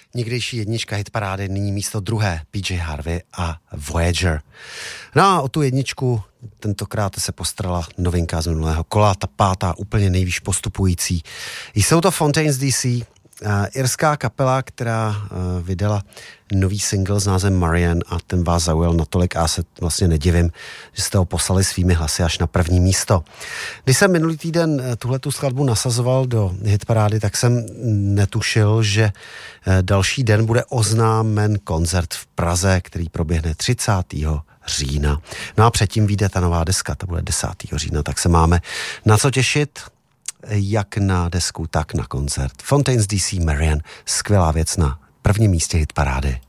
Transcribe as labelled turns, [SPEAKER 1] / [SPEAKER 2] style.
[SPEAKER 1] Někdejší jednička hitparády, nyní místo druhé PJ Harvey a Voyager. No a o tu jedničku tentokrát se postarala novinka z minulého kola, ta pátá úplně nejvýš postupující. Jsou to Fontaines DC, irská kapela, která vydala nový single s názvem Marian a ten vás zaujal natolik a já se vlastně nedivím, že jste ho poslali svými hlasy až na první místo. Když jsem minulý týden tuhletu skladbu nasazoval do hitparády, tak jsem netušil, že další den bude oznámen koncert v Praze, který proběhne 30. října. No a předtím vyjde ta nová deska, ta bude 10. října, tak se máme na co těšit, jak na desku, tak na koncert. Fontaines DC Marian, skvělá věc na prvním místě hitparády.